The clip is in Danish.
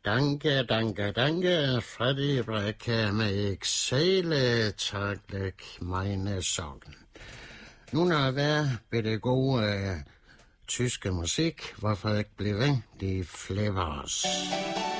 Danke, danke, danke, Freddy Brecke med Exile, takk meine Sorgen. Nun har været ved det gode tyske musik, hvorfor ikke blive ved, de Flippers.